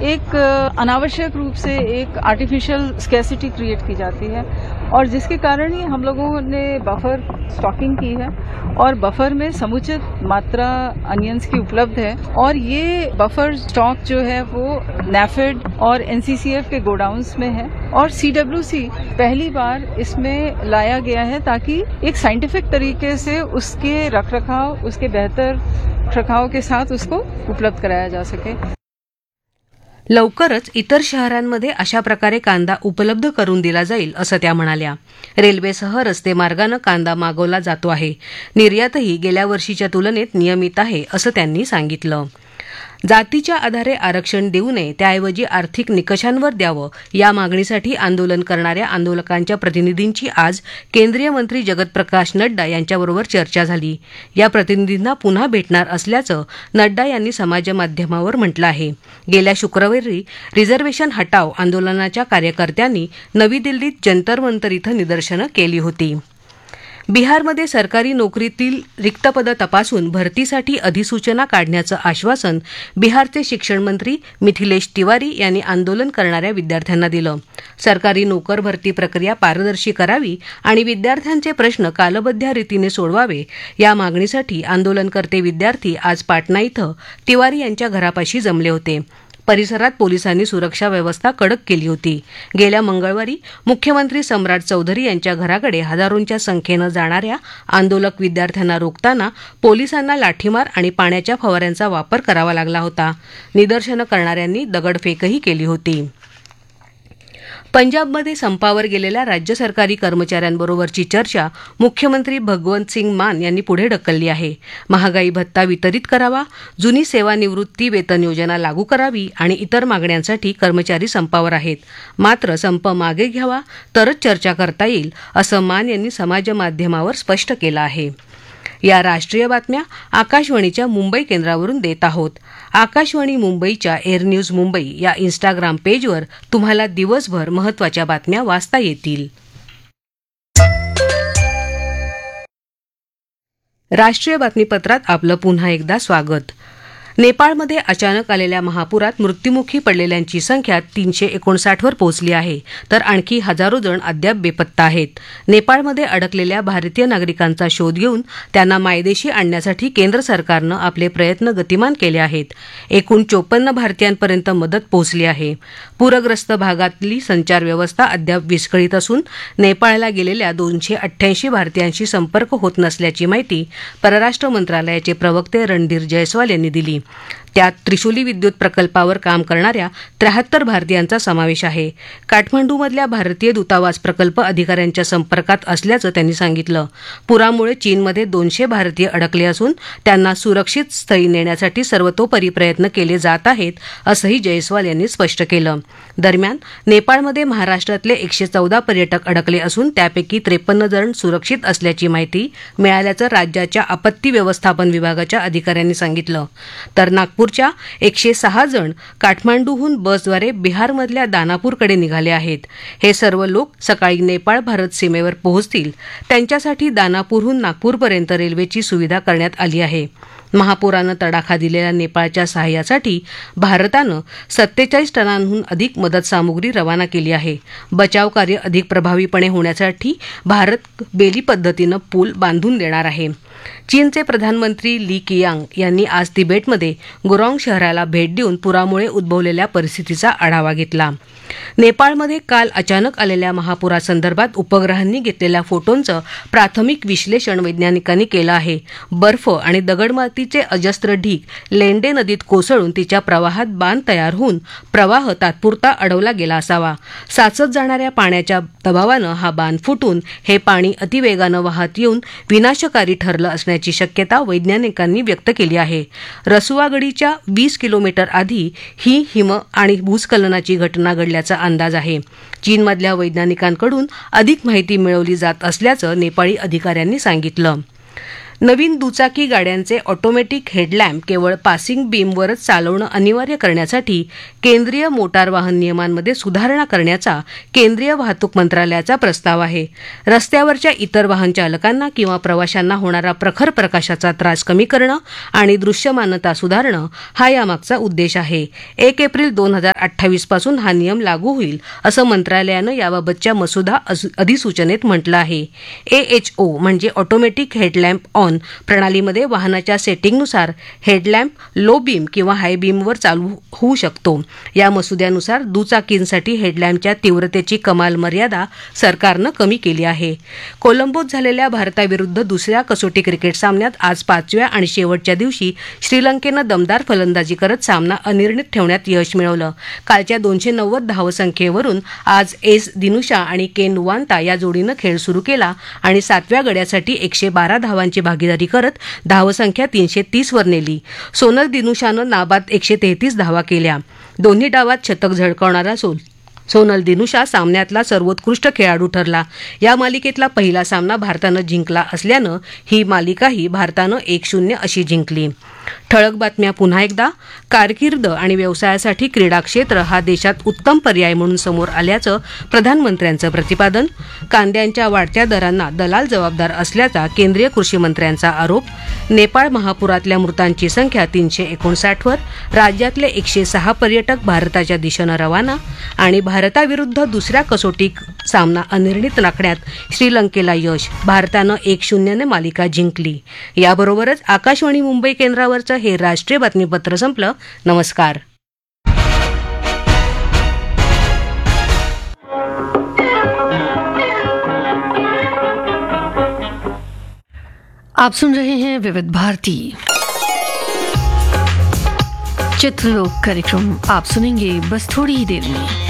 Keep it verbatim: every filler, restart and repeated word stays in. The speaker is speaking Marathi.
एक अनावश्यक रूप से एक आर्टिफिशियल स्कैसिटी क्रिएट की जाती है और जिसके कारण ही हम लोगों ने बफर स्टॉकिंग की है और बफर में समुचित मात्रा अनियंस की उपलब्ध है और ये बफर स्टॉक जो है वो नैफेड और एनसीसीएफ के गोडाउन्स में है और सीडब्ल्यूसी पहली बार इसमें लाया गया है ताकि एक साइंटिफिक तरीके से उसके रखरखाव उसके बेहतर रखरखाव के साथ उसको उपलब्ध कराया जा सके। लवकरच इतर शहरांमध्ये अशा प्रकारे कांदा उपलब्ध करून दिला जाईल असं त्या म्हणाल्या. रेल्वेसह रस्ते मार्गानं कांदा मागवला जातो आहे. निर्यातही गेल्या वर्षीच्या तुलनेत नियमित आहे असं त्यांनी सांगितलं. जातीच्या आधारे आरक्षण देऊ नये त्याऐवजी आर्थिक निकषांवर द्यावं या मागणीसाठी आंदोलन करणाऱ्या आंदोलकांच्या प्रतिनिधींची आज केंद्रीय मंत्री जगत प्रकाश नड्डा यांच्याबरोबर चर्चा झाली. या प्रतिनिधींना पुन्हा भेटणार असल्याचं नड्डा यांनी समाजमाध्यमावर म्हटलं आहे. गेल्या शुक्रवारी रिझर्व्हेशन हटाव आंदोलनाच्या कार्यकर्त्यांनी नवी दिल्लीत जंतर मंतर इथं निदर्शनं केली होती. बिहारमध्ये सरकारी नोकरीतील रिक्त पदं तपासून भरतीसाठी अधिसूचना काढण्याचं आश्वासन बिहारचे शिक्षण मंत्री मिथिलेश तिवारी यांनी आंदोलन करणाऱ्या विद्यार्थ्यांना दिलं. सरकारी नोकर भरती प्रक्रिया पारदर्शी करावी आणि विद्यार्थ्यांचे प्रश्न कालबद्ध रीतीने सोडवावे या मागणीसाठी आंदोलनकर्ते विद्यार्थी आज पाटणा इथं तिवारी यांच्या घरापाशी जमले होते. परिसरात पोलिसांनी सुरक्षा व्यवस्था कडक केली होती. गेल्या मंगळवारी मुख्यमंत्री सम्राट चौधरी यांच्या घराकडे हजारोंच्या संख्येनं जाणाऱ्या आंदोलक विद्यार्थ्यांना रोखताना पोलिसांना लाठीमार आणि पाण्याच्या फवाऱ्यांचा वापर करावा लागला होता. निदर्शनं करणाऱ्यांनी दगडफेकही केली होती. पंजाबमध्ये संपावर गेलेल्या राज्य सरकारी कर्मचाऱ्यांबरोबरची चर्चा मुख्यमंत्री भगवंत सिंग मान यांनी पुढे ढकलली आहे. महागाई भत्ता वितरित करावा, जुनी सेवानिवृत्ती वेतन योजना लागू करावी आणि इतर मागण्यांसाठी कर्मचारी संपावर आहेत. मात्र संप मागे घ्यावा तरच चर्चा करता येईल असं मान यांनी समाजमाध्यमावर स्पष्ट केलं आहे. या राष्ट्रीय बातम्या आकाशवाणीच्या मुंबई केंद्रावरून देत आहोत. आकाशवाणी मुंबईच्या एअर न्यूज मुंबई या इन्स्टाग्राम पेजवर तुम्हाला दिवसभर महत्त्वाच्या बातम्या वाचता येतील. राष्ट्रीय बातमीपत्रात आपलं पुन्हा एकदा स्वागत. नेपाळमध्ये अचानक आलेल्या महापुरात मृत्युमुखी पडलेल्यांची संख्या तीनशे एकोणसाठवर पोहोचली आहे तर आणखी हजारो जण अद्याप बेपत्ता आहेत. नेपाळमध्ये अडकलेल्या भारतीय नागरिकांचा शोध घेऊन त्यांना मायदेशी आणण्यासाठी केंद्र सरकारनं आपले प्रयत्न गतिमान केले आहेत. एकूण चोपन्न भारतीयांपर्यंत मदत पोहोचली आहे. पूरग्रस्त भागातली संचार व्यवस्था अद्याप विस्कळीत असून नेपाळला गेलेल्या दोनशे अठ्ठ्याऐंशी भारतीयांशी संपर्क होत नसल्याची माहिती परराष्ट्र मंत्रालयाचे प्रवक्ते रणधीर जयस्वाल यांनी दिली. त्यात त्रिशूली विद्युत प्रकल्पावर काम करणाऱ्या त्र्याहत्तर भारतीयांचा समावेश आहे. काठमांडूमधल्या भारतीय दूतावास प्रकल्प अधिकाऱ्यांच्या संपर्कात असल्याचं त्यांनी सांगितलं. पुरामुळे चीनमध्ये दोनशे भारतीय अडकले असून त्यांना सुरक्षित स्थळी नेण्यासाठी सर्वतोपरी प्रयत्न केले जात आहेत असंही जयस्वाल यांनी स्पष्ट केलं. दरम्यान नेपाळमध्ये महाराष्ट्रातले एकशे चौदा पर्यटक अडकले असून त्यापैकी त्रेपन्न जण सुरक्षित असल्याची माहिती मिळाल्याचं राज्याच्या आपत्ती व्यवस्थापन विभागाच्या अधिकाऱ्यांनी सांगितलं. तर नागपूरच्या एकशे सहा जण काठमांडूहून बसद्वारे बिहारमधल्या दानापूरकडे निघाले आहेत. हे सर्व लोक सकाळी नेपाळ भारत सीमेवर पोहोचतील. त्यांच्यासाठी दानापूरहून नागपूरपर्यंत रेल्वेची सुविधा करण्यात आली आहे. महापुरानं तडाखा दिलेल्या नेपाळच्या सहाय्यासाठी भारतानं सत्तेचाळीस टनांहून अधिक मदत सामुग्री रवाना केली आहे. बचाव कार्य अधिक प्रभावीपणे होण्यासाठी भारत बेली पद्धतीनं पूल बांधून देणार आहे. चीनचे प्रधानमंत्री ली कियांग यांनी आज तिबेटमध्ये गुराँग शहराला भेट देऊन पुरामुळे उद्भवलेल्या परिस्थितीचा आढावा घेतला. नेपाळमध्ये काल अचानक आलेल्या महापुरासंदर्भात उपग्रहांनी घेतलेल्या फोटोंचं प्राथमिक विश्लेषण वैज्ञानिकांनी केलं आहे. बर्फ आणि दगडमातीचे अजस्त्र ढीग लेंडे नदीत कोसळून तिच्या प्रवाहात बांध तयार होऊन प्रवाह तात्पुरता अडवला गेला असावा. साचत जाणाऱ्या पाण्याच्या दबावानं हा बांध फुटून हे पाणी अतिवेगानं वाहत येऊन विनाशकारी ठरलं असण्याची शक्यता वैज्ञानिकांनी व्यक्त केली आहे. रसुवागडीच्या वीस किलोमीटर आधी ही हिम आणि भूस्खलनाची घटना घडल्याचा अंदाज आहे. चीनमधल्या वैज्ञानिकांकडून अधिक माहिती मिळवली जात असल्याचं नेपाळी अधिकाऱ्यांनी सांगितलं. नवीन दुचाकी गाड्यांचे ऑटोमॅटिक हेडलॅम्प केवळ पासिंग बीमवरच चालवणं अनिवार्य करण्यासाठी केंद्रीय मोटार वाहन नियमांमध्ये सुधारणा करण्याचा केंद्रीय वाहतूक मंत्रालयाचा प्रस्ताव आहे. रस्त्यावरच्या इतर वाहन चालकांना किंवा प्रवाशांना होणारा प्रखर प्रकाशाचा त्रास कमी करणं आणि दृश्यमानता सुधारणं हा यामागचा उद्देश आहे. एक एप्रिल दोन हजार अठ्ठावीस पासून हा नियम लागू होईल असं मंत्रालयानं याबाबतच्या मसुदा अधिसूचनेत म्हटलं आहे. एएचओ म्हणजे ऑटोमॅटिक हेडलॅम्प ऑन प्रणालीमध्ये वाहनाच्या सेटिंगनुसार हेडलॅम्प लो बीम किंवा हाय बीमवर चालू होऊ शकतो. या मसुद्यानुसार दुचाकींसाठी हेडलॅम्पच्या तीव्रतेची कमाल मर्यादा सरकारनं कमी केली आहे. कोलंबोत झालेल्या भारताविरुद्ध दुसऱ्या कसोटी क्रिकेट सामन्यात आज पाचव्या आणि शेवटच्या दिवशी श्रीलंकेनं दमदार फलंदाजी करत सामना अनिर्णित ठेवण्यात यश मिळवलं. कालच्या दोनशे नव्वद धावसंख्येवरून आज एस दिनुशा आणि केन नुवांता या जोडीनं खेळ सुरू केला आणि सातव्या गड्यासाठी एकशे बारा धावांची भागीदारी करत धावसंख्या तीनशे तीस वर नेली. सोनल दिनुशानं नाबाद एकशे तेहतीस धावा केल्या. दोन्ही डावात शतक झळकावणारा सोल सोनल दिनुशा सामन्यातला सर्वोत्कृष्ट खेळाडू ठरला. या मालिकेतला पहिला सामना भारतानं जिंकला असल्यानं ही मालिकाही भारतानं एक शून्य अशी जिंकली. ठळक बातम्या पुन्हा एकदा. कारकीर्द आणि व्यवसायासाठी क्रीडा क्षेत्र हा देशात उत्तम पर्याय म्हणून समोर आल्याचं प्रधानमंत्र्यांचं प्रतिपादन. कांद्यांच्या वाढत्या दरांना दलाल जबाबदार असल्याचा केंद्रीय कृषी मंत्र्यांचा आरोप. नेपाळ महापुरातल्या मृतांची संख्या तीनशे एकोणसाठ वर. राज्यातले एकशे सहा पर्यटक भारताच्या दिशेनं रवाना. आणि भारताविरुद्ध दुसऱ्या कसोटी सामना अनिर्णित राखण्यात श्रीलंकेला यश. भारतानं एक शून्यने मालिका जिंकली. याबरोबरच आकाशवाणी मुंबई केंद्रावरचं हे राष्ट्रीय बातमीपत्र संपलं. नमस्कार. आप सुन रहे हैं विविध भारती चित्रलोक कार्यक्रम. आप सुनेंगे बस थोड़ी ही देर में.